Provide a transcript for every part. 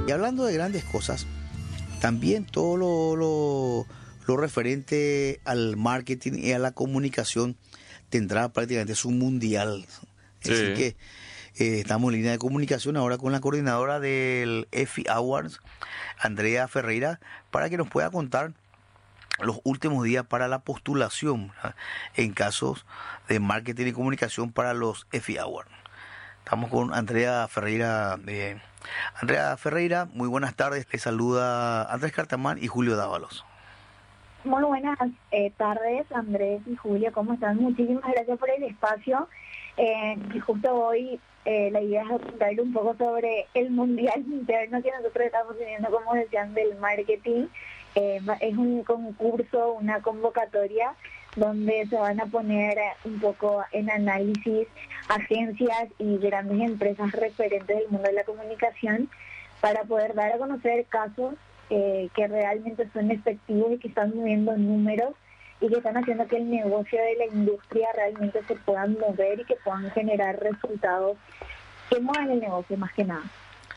Y hablando de grandes cosas, también todo lo referente al marketing y a la comunicación tendrá prácticamente su mundial. Es decir que estamos en línea de comunicación ahora con la coordinadora del EFI Awards, Andrea Ferreira, para que nos pueda contar los últimos días para la postulación, ¿verdad?, en casos de marketing y comunicación para los EFI Awards. Estamos con Andrea Ferreira. Andrea Ferreira, muy buenas tardes. Les saluda Andrés Cartamán y Julio Dávalos. Muy buenas tardes, Andrés y Julio, ¿cómo están? Muchísimas gracias por el espacio. Y justo hoy la idea es contarle un poco sobre el mundial interno que nosotros estamos teniendo, como decían, del marketing. Es un concurso, una convocatoria donde se van a poner un poco en análisis agencias y grandes empresas referentes del mundo de la comunicación para poder dar a conocer casos que realmente son efectivos y que están moviendo números y que están haciendo que el negocio de la industria realmente se puedan mover y que puedan generar resultados que muevan el negocio más que nada.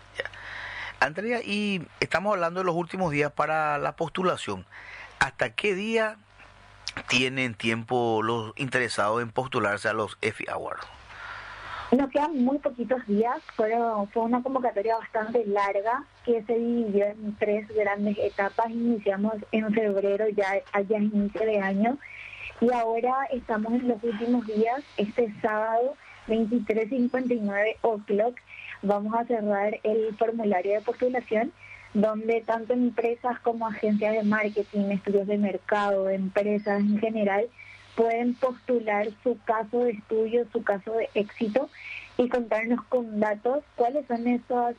Andrea, y estamos hablando de los últimos días para la postulación. ¿Hasta qué día tienen tiempo los interesados en postularse a los EFI Awards? Nos quedan muy poquitos días, fue una convocatoria bastante larga que se dividió en 3 grandes etapas. Iniciamos en febrero, ya allá inicio de año, y ahora estamos en los últimos días. Este sábado 23:59 o'clock vamos a cerrar el formulario de postulación, donde tanto empresas como agencias de marketing, estudios de mercado, empresas en general, pueden postular su caso de estudio, su caso de éxito y contarnos con datos cuáles son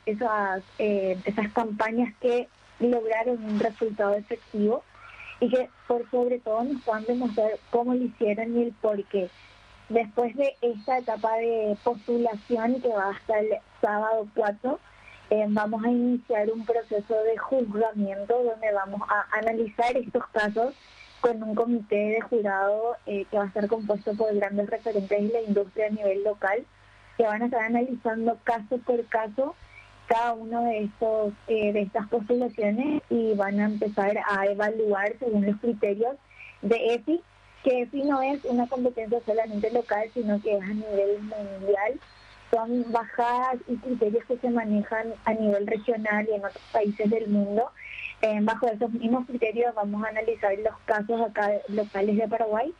esas campañas que lograron un resultado efectivo y que por sobre todo nos puedan demostrar cómo lo hicieron y el por qué. Después de esta etapa de postulación, que va hasta el sábado 4, vamos a iniciar un proceso de juzgamiento donde vamos a analizar estos casos con un comité de jurado que va a estar compuesto por grandes referentes de la industria a nivel local, que van a estar analizando caso por caso cada uno de estas postulaciones y van a empezar a evaluar según los criterios de EFI, que EFI no es una competencia solamente local, sino que es a nivel mundial. Son bajadas y criterios que se manejan a nivel regional y en otros países del mundo. Bajo esos mismos criterios vamos a analizar los casos acá locales de Paraguay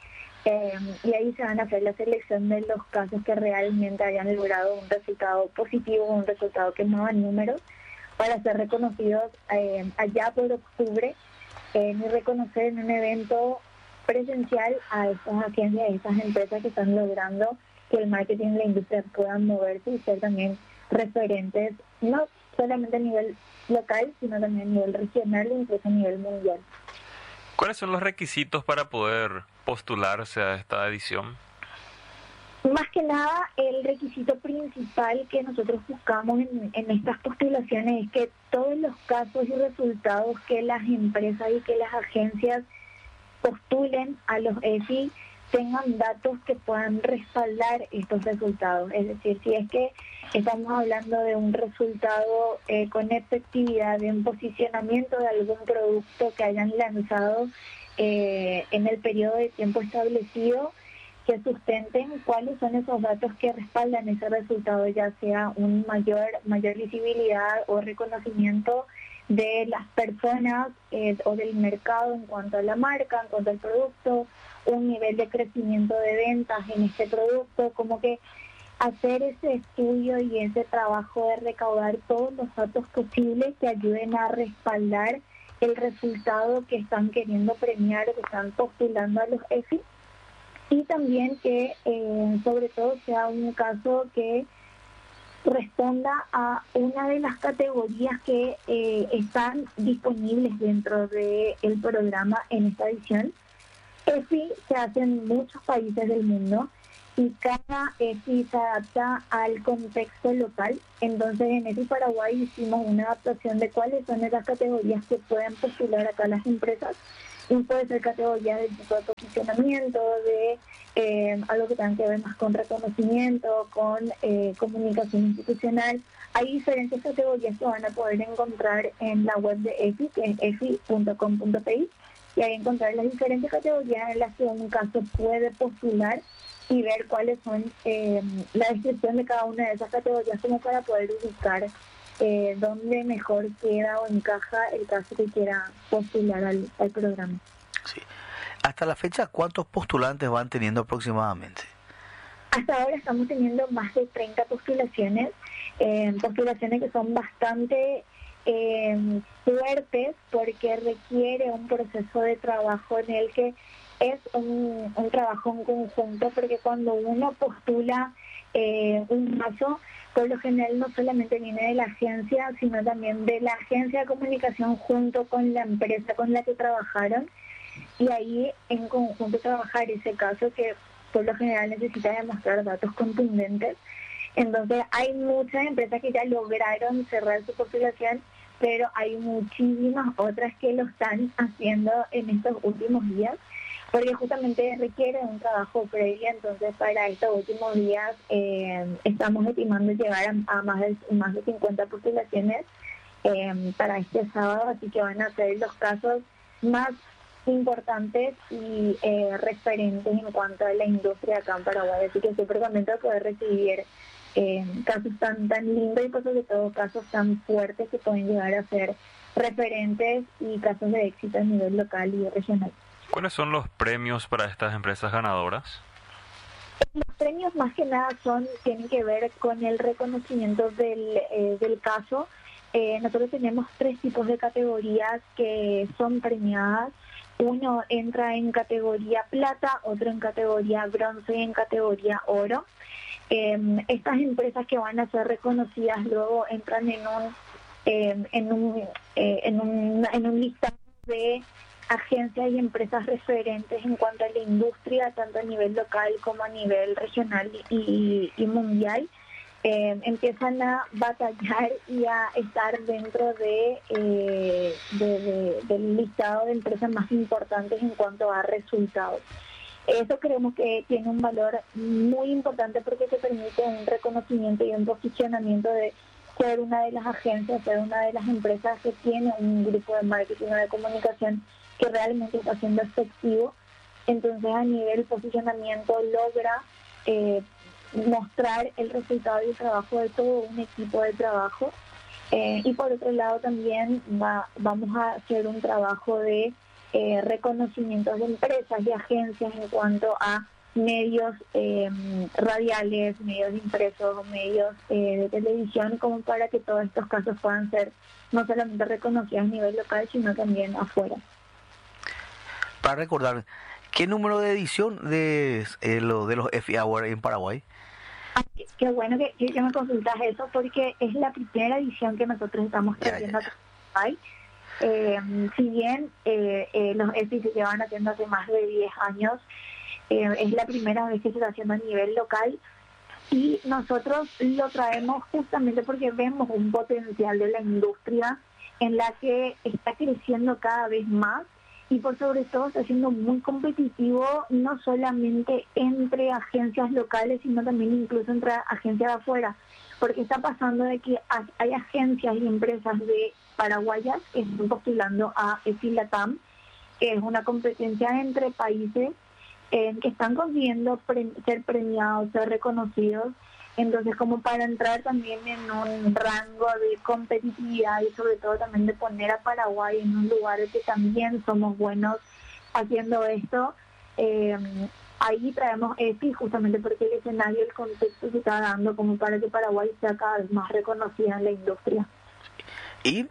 y ahí se van a hacer la selección de los casos que realmente hayan logrado un resultado positivo, un resultado que muevan números, para ser reconocidos allá por octubre y reconocer en un evento presencial a estas agencias, a estas empresas que están logrando que el marketing y la industria puedan moverse y ser también referentes, no solamente a nivel local, sino también a nivel regional e incluso a nivel mundial. ¿Cuáles son los requisitos para poder postularse a esta edición? Más que nada, el requisito principal que nosotros buscamos en estas postulaciones es que todos los casos y resultados que las empresas y que las agencias postulen a los EFI tengan datos que puedan respaldar estos resultados. Es decir, si es que estamos hablando de un resultado con efectividad, de un posicionamiento de algún producto que hayan lanzado en el periodo de tiempo establecido, que sustenten cuáles son esos datos que respaldan ese resultado, ya sea un mayor visibilidad o reconocimiento de las personas o del mercado en cuanto a la marca, en cuanto al producto, un nivel de crecimiento de ventas en este producto, como que hacer ese estudio y ese trabajo de recaudar todos los datos posibles que ayuden a respaldar el resultado que están queriendo premiar o que están postulando a los EFI, y también que sobre todo sea un caso que responda a una de las categorías que están disponibles dentro del programa en esta edición. EFI se hace en muchos países del mundo y cada EFI se adapta al contexto local. Entonces en EFI Paraguay hicimos una adaptación de cuáles son esas categorías que pueden postular acá las empresas. Y puede ser categorías de tipo de posicionamiento, de algo que tenga que ver más con reconocimiento, con comunicación institucional, Hay diferentes categorías que van a poder encontrar en la web de EFI, que es efi.com.pi, y ahí encontrar las diferentes categorías en las que un caso puede postular y ver cuáles son la descripción de cada una de esas categorías, como para poder ubicar dónde mejor queda o encaja el caso que quiera postular al programa. Sí. Hasta la fecha, ¿cuántos postulantes van teniendo aproximadamente? Hasta ahora estamos teniendo más de 30 postulaciones, postulaciones que son bastante fuertes, porque requiere un proceso de trabajo en el que es un trabajo en conjunto, porque cuando uno postula un caso, por lo general no solamente viene de la agencia, sino también de la agencia de comunicación junto con la empresa con la que trabajaron, y ahí en conjunto trabajar ese caso que por lo general necesita demostrar datos contundentes. Entonces hay muchas empresas que ya lograron cerrar su postulación, pero hay muchísimas otras que lo están haciendo en estos últimos días, porque justamente requiere un trabajo previo. Entonces para estos últimos días estamos estimando llegar a más de 50 postulaciones para este sábado, así que van a ser los casos más importantes y referentes en cuanto a la industria acá en Paraguay, así que súper contento de poder recibir casos tan lindos y sobre todo casos tan fuertes que pueden llegar a ser referentes y casos de éxito a nivel local y regional. ¿Cuáles son los premios para estas empresas ganadoras? Los premios más que nada tienen que ver con el reconocimiento del caso. Nosotros tenemos 3 tipos de categorías que son premiadas. Uno entra en categoría plata, otro en categoría bronce y en categoría oro. Estas empresas que van a ser reconocidas luego entran en un listado de agencias y empresas referentes en cuanto a la industria, tanto a nivel local como a nivel regional y mundial. Empiezan a batallar y a estar dentro del listado de empresas más importantes en cuanto a resultados. Eso creemos que tiene un valor muy importante, porque te permite un reconocimiento y un posicionamiento de ser una de las agencias, ser una de las empresas que tiene un grupo de marketing o de comunicación que realmente está siendo efectivo. Entonces a nivel posicionamiento logra mostrar el resultado y el trabajo de todo un equipo de trabajo. Y por otro lado también vamos a hacer un trabajo de reconocimientos de empresas y agencias en cuanto a medios radiales, medios impresos, medios de televisión, como para que todos estos casos puedan ser no solamente reconocidos a nivel local, sino también afuera. Para recordar, ¿qué número de edición de los EFI Awards en Paraguay? Qué bueno que me consultas eso, porque es la primera edición que nosotros estamos trayendo a Paraguay. Si bien los EFI se llevan haciendo hace más de 10 años, es la primera vez que se está haciendo a nivel local, y nosotros lo traemos justamente porque vemos un potencial de la industria en la que está creciendo cada vez más, y por sobre todo está siendo muy competitivo, no solamente entre agencias locales, sino también incluso entre agencias de afuera, porque está pasando de que hay agencias y empresas de paraguayas que están postulando a EFI Latam, que es una competencia entre países que están consiguiendo ser premiados, ser reconocidos. Entonces, como para entrar también en un rango de competitividad y sobre todo también de poner a Paraguay en un lugar que también somos buenos haciendo esto, ahí traemos EFI justamente porque el escenario, el contexto se está dando como para que Paraguay sea cada vez más reconocida en la industria. Y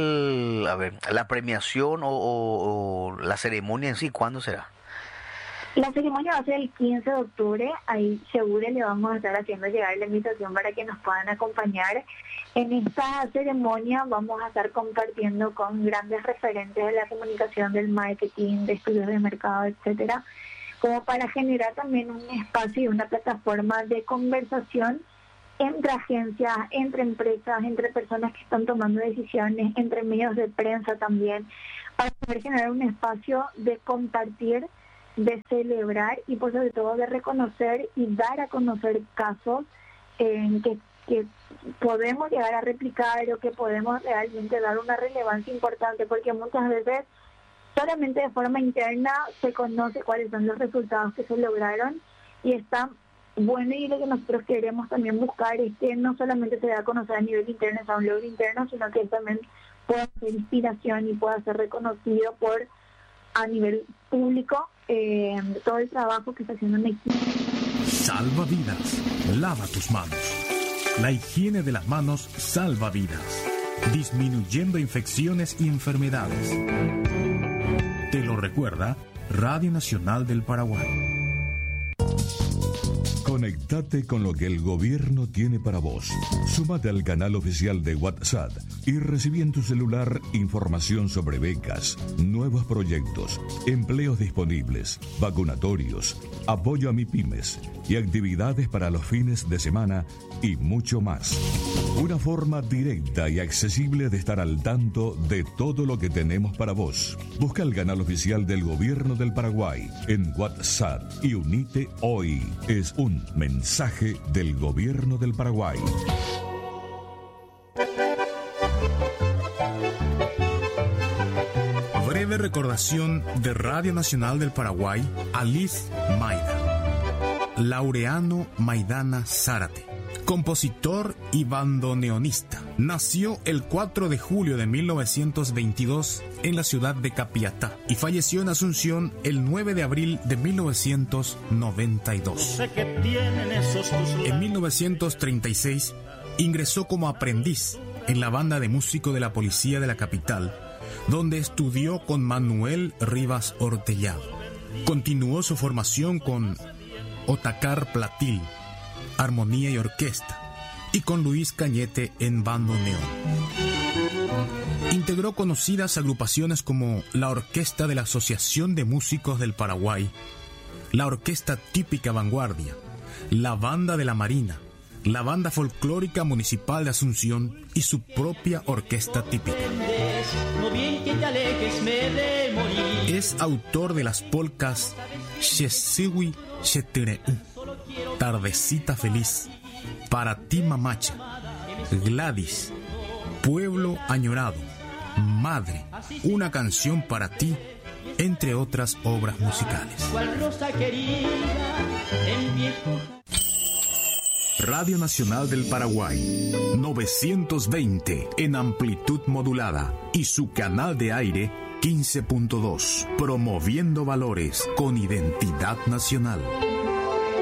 la premiación o la ceremonia en sí, ¿cuándo será? La ceremonia va a ser el 15 de octubre, ahí seguro le vamos a estar haciendo llegar la invitación para que nos puedan acompañar. En esta ceremonia vamos a estar compartiendo con grandes referentes de la comunicación, del marketing, de estudios de mercado, etcétera, como para generar también un espacio y una plataforma de conversación entre agencias, entre empresas, entre personas que están tomando decisiones, entre medios de prensa también, para poder generar un espacio de compartir, de celebrar y por sobre todo de reconocer y dar a conocer casos que que podemos llegar a replicar o que podemos realmente dar una relevancia importante, porque muchas veces solamente de forma interna se conoce cuáles son los resultados que se lograron, y está bueno, y lo que nosotros queremos también buscar es que no solamente se dé a conocer a nivel interno, sea un logro interno, sino que también pueda ser inspiración y pueda ser reconocido a nivel público todo el trabajo que está haciendo en equipo. Salva vidas. Lava tus manos. La higiene de las manos salva vidas, disminuyendo infecciones y enfermedades. Te lo recuerda Radio Nacional del Paraguay. Conectate con lo que el gobierno tiene para vos. Súmate al canal oficial de WhatsApp y recibí en tu celular información sobre becas, nuevos proyectos, empleos disponibles, vacunatorios, apoyo a MIPYMES y actividades para los fines de semana y mucho más. Una forma directa y accesible de estar al tanto de todo lo que tenemos para vos. Busca el canal oficial del Gobierno del Paraguay en WhatsApp y unite hoy. Es un mensaje del Gobierno del Paraguay. Breve recordación de Radio Nacional del Paraguay a Liz Maida. Laureano Maidana Zárate, compositor y bandoneonista. Nació el 4 de julio de 1922 en la ciudad de Capiatá y falleció en Asunción el 9 de abril de 1992. En 1936 ingresó como aprendiz en la banda de músico de la policía de la capital, donde estudió con Manuel Rivas Hortellado. Continuó su formación con Otakar Platil, armonía y orquesta, y con Luis Cañete en bandoneón. Integró conocidas agrupaciones como la Orquesta de la Asociación de Músicos del Paraguay, la Orquesta Típica Vanguardia, la Banda de la Marina, la Banda Folclórica Municipal de Asunción y su propia orquesta típica. Es autor de las polcas Shesiwi Shetireu, Tardecita Feliz, Para ti Mamacha, Gladys, Pueblo Añorado, Madre, Una canción para ti, entre otras obras musicales. Radio Nacional del Paraguay, 920 en amplitud modulada y su canal de aire 15.2, promoviendo valores con identidad nacional.